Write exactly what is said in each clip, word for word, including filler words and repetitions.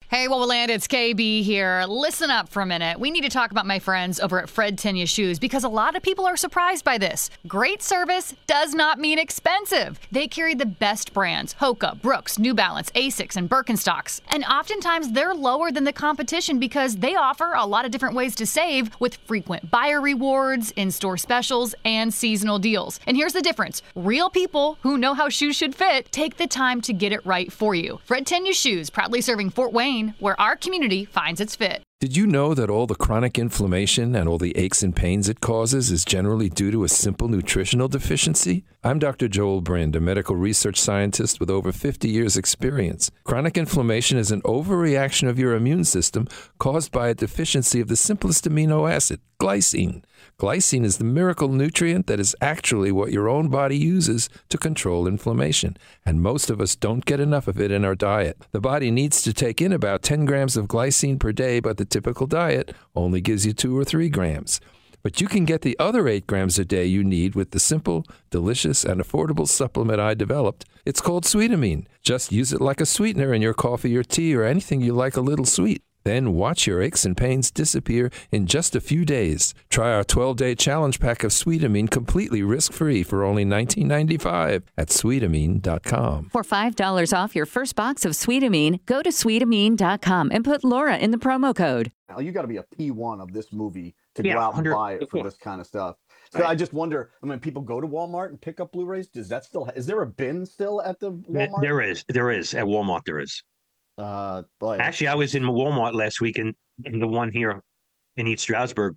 Hey, Wowoland, it's K B here. Listen up for a minute. We need to talk about my friends over at Fred Tenya Shoes because a lot of people are surprised by this. Great service does not mean expensive. They carry the best brands, Hoka, Brooks, New Balance, Asics, and Birkenstocks. And oftentimes they're lower than the competition because they offer a lot of different ways to save with frequent buyer rewards, in-store specials, and seasonal deals. And here's the difference. Real people who know how shoes should fit take the time to get it right for you. Fred Tenya Shoes, proudly serving Fort Wayne, where our community finds its fit. Did you know that all the chronic inflammation and all the aches and pains it causes is generally due to a simple nutritional deficiency? I'm Doctor Joel Brind, a medical research scientist with over fifty years experience. Chronic inflammation is an overreaction of your immune system caused by a deficiency of the simplest amino acid, glycine. Glycine is the miracle nutrient that is actually what your own body uses to control inflammation, and most of us don't get enough of it in our diet. The body needs to take in about ten grams of glycine per day, but the typical diet only gives you two or three grams. But you can get the other eight grams a day you need with the simple, delicious, and affordable supplement I developed. It's called Sweetamine. Just use it like a sweetener in your coffee or tea or anything you like a little sweet. Then watch your aches and pains disappear in just a few days. Try our twelve-day challenge pack of Sweetamine completely risk-free for only nineteen ninety-five at sweetamine dot com. For five dollars off your first box of Sweetamine, go to sweetamine dot com and put Laura in the promo code. Now, you got to be a P one of this movie to Yeah, go out and one hundred buy it for this kind of stuff. So Right. I just wonder, I mean, people go to Walmart and pick up Blu-rays. Does that still, is there a bin still at the Walmart? There is, there is at Walmart. There is. Uh, boy. Actually, I was in Walmart last week, and, and the one here in East Stroudsburg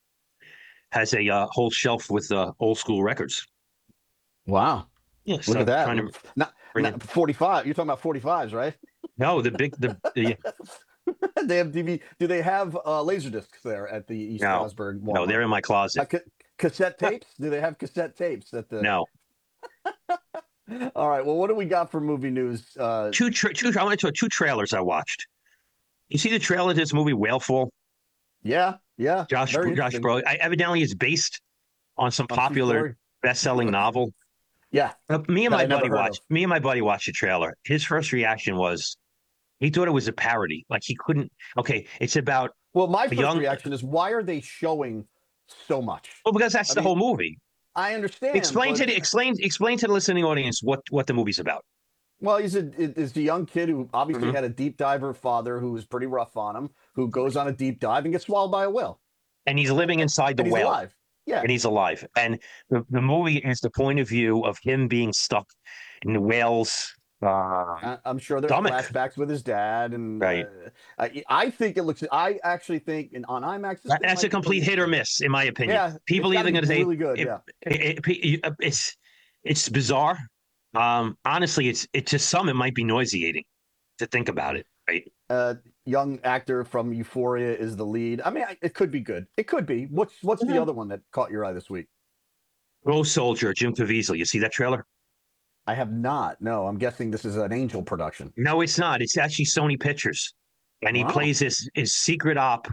has a uh, whole shelf with uh, old school records. Wow. Yeah, Look so at that. trying to Not, bring not it- forty-five. You're talking about forty-fives, right? No, the big the, the They have D V D. Do they have uh, laser discs there at the East No. Stroudsburg Walmart? no, they're in my Uh, closet. ca- cassette tapes? Do they have cassette tapes at the? No, All right. Well, what do we got for movie news? Uh, two tra- two. I went to two trailers I watched. You see the trailer to this movie Whalefall? yeah, yeah. Josh very Josh interesting. Brolin. I, evidently, it's based on some On true popular story. best-selling novel. Yeah. Uh, me and That my I never buddy heard watched. Me and my buddy watched the trailer. His first reaction was, he thought it was a parody. Like he couldn't. Okay, it's about. Well, my first young- reaction is, why are they showing so much? Well, because that's I the mean, whole movie. I understand. Explain but- to the explain explain to the listening audience what what the movie's about. Well, he's a is a young kid who obviously Mhm. had a deep diver father who was pretty rough on him, who goes on a deep dive and gets swallowed by a whale. And he's living inside the And he's whale. alive. Yeah. And he's alive. And the, the movie is the point of view of him being stuck in the whale's uh, I- I'm sure there's Stomach. flashbacks with his dad, and Right. uh, I, I think it looks. I actually think in, on IMAX. this that- thing that's might a be complete pretty- hit or miss, in my opinion. Yeah, People it's either gotta going to be say really good. it- yeah, it- it- it- it's it's bizarre. Um, honestly, it's it to some it might be nauseating to think about it. Right? uh, young actor from Euphoria is the lead. I mean, I, it could be good. It could be. What's what's the Mhm. other one that caught your eye this week? Rose Soldier, Jim Caviezel. You see that trailer? I have not. No, I'm guessing this is an Angel production. No, it's not. It's actually Sony Pictures, and he Wow. plays this his secret op.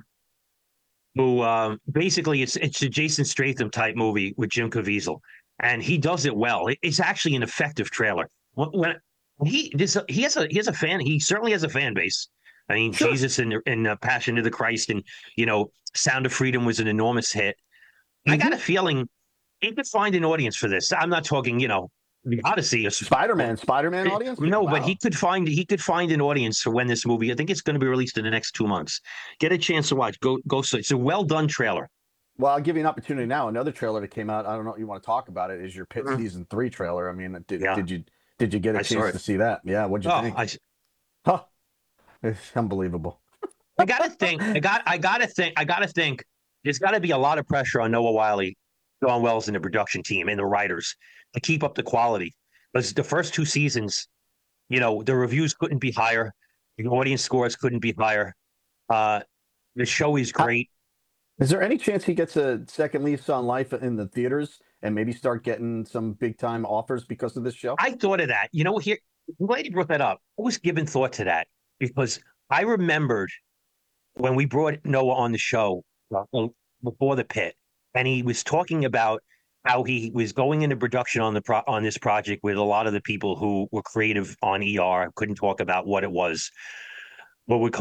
Who um, basically it's it's a Jason Statham type movie with Jim Caviezel, and he does it well. It- it's actually an effective trailer. When, when he this he has a he has a fan. He certainly has a fan base. I mean, Sure. Jesus and and uh, Passion of the Christ, and you know, Sound of Freedom was an enormous hit. I got a feeling he could find an audience for this. I'm not talking, you know, the Odyssey or Spider-Man, Spider-Man audience? No, but Wow. he could find he could find an audience for when this movie. I think it's going to be released in the next two months. Get a chance to watch. Go go. So it's a well done trailer. Well, I'll give you an opportunity now. Another trailer that came out. I don't know if you want to talk about it. Is your Pitt Mhm. season three trailer? I mean, did, Yeah. did you did you get a I saw chance it. to see that? Yeah. What'd you Oh, think? I, Huh. It's unbelievable. I gotta think. I got. I gotta think. I gotta think. There's got to be a lot of pressure on Noah Wiley, Dawn Wells, and the production team and the writers to keep up the quality. Because the first two seasons, you know, the reviews couldn't be higher, the audience scores couldn't be higher. Uh, the show is great. Is there any chance he gets a second lease on life in the theaters and maybe start getting some big time offers because of this show? I thought of that. You know, here, I'm glad you brought that up. I was giving thought to that because I remembered when we brought Noah on the show uh, before the pit, and he was talking about how he was going into production on the pro- on this project with a lot of the people who were creative on E R, couldn't talk about what it was, what would